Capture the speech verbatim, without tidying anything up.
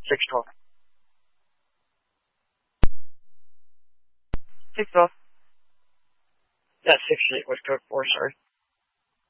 six twelve. six twelve. Yeah, six eight was code four, sorry.